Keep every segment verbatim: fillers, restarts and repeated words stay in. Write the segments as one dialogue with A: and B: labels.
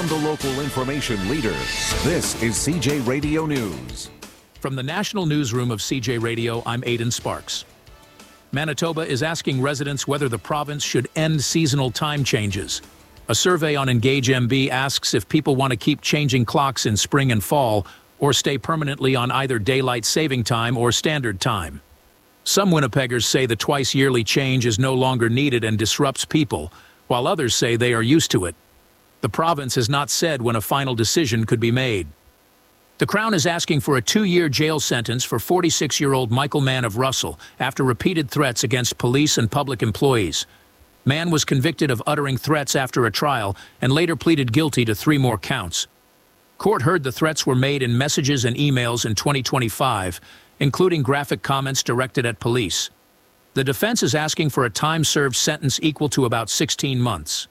A: From the local information leader, this is C J Radio News.
B: From the National Newsroom of C J Radio, I'm Aidan Sparks. Manitoba is asking residents whether the province should end seasonal time changes. A survey on Engage M B asks if people want to keep changing clocks in spring and fall or stay permanently on either daylight saving time or standard time. Some Winnipeggers say the twice-yearly change is no longer needed and disrupts people, while others say they are used to it. The province has not said when a final decision could be made. The Crown is asking for a two-year jail sentence for forty-six-year-old Michael Mann of Russell after repeated threats against police and public employees. Mann was convicted of uttering threats after a trial and later pleaded guilty to three more counts. Court heard the threats were made in messages and emails in twenty twenty-five, including graphic comments directed at police. The defense is asking for a time-served sentence equal to about sixteen months.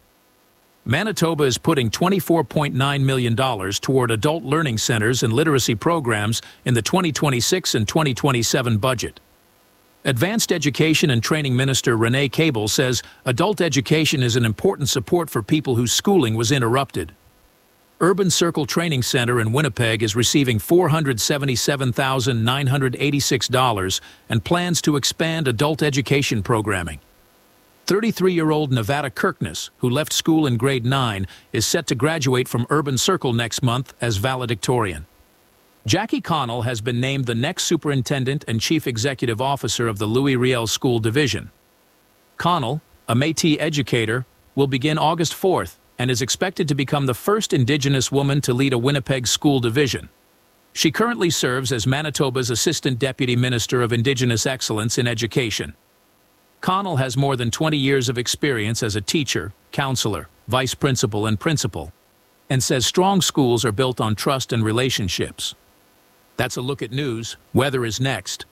B: Manitoba is putting twenty-four point nine million dollars toward adult learning centers and literacy programs in the twenty twenty-six and twenty twenty-seven budget. Advanced Education and Training Minister Renee Cable says adult education is an important support for people whose schooling was interrupted. Urban Circle Training Center in Winnipeg is receiving four hundred seventy-seven thousand nine hundred eighty-six dollars and plans to expand adult education programming. thirty-three-year-old Nevada Kirkness, who left school in grade nine, is set to graduate from Urban Circle next month as valedictorian. Jackie Connell has been named the next superintendent and chief executive officer of the Louis Riel School Division. Connell, a Métis educator, will begin August fourth and is expected to become the first Indigenous woman to lead a Winnipeg school division. She currently serves as Manitoba's Assistant Deputy Minister of Indigenous Excellence in Education. Connell has more than twenty years of experience as a teacher, counselor, vice principal, and principal, and says strong schools are built on trust and relationships. That's a look at news. Weather is next.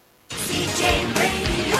C: C J Radio,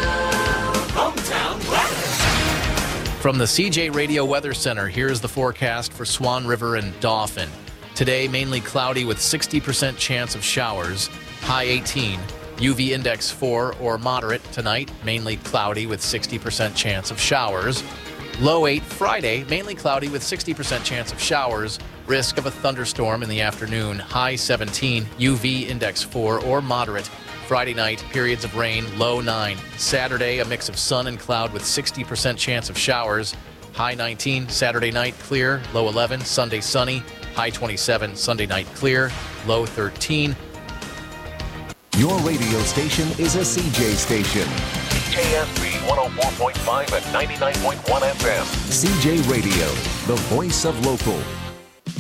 C: hometown weather.
D: From the C J Radio Weather Center, here's the forecast for Swan River and Dauphin. Today, mainly cloudy with sixty percent chance of showers, high eighteen. U V index four or moderate tonight, mainly cloudy with sixty percent chance of showers. Low eight Friday, mainly cloudy with sixty percent chance of showers. Risk of a thunderstorm in the afternoon, high seventeen. U V index four or moderate. Friday night, periods of rain, low nine. Saturday, a mix of sun and cloud with sixty percent chance of showers. High nineteen. Saturday night, clear, low eleven. Sunday, sunny, high twenty-seven. Sunday night, clear, low thirteen.
A: Your radio station is a C J station.
E: K S B one oh four point five and ninety-nine point one F M.
A: C J Radio, the voice of local.